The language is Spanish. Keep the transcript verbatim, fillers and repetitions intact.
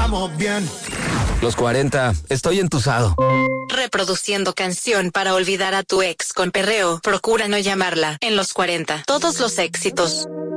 pasamos bien. Los cuarenta, estoy entusado. Reproduciendo canción para olvidar a tu ex con perreo. Procura no llamarla. En los cuarenta, todos los éxitos.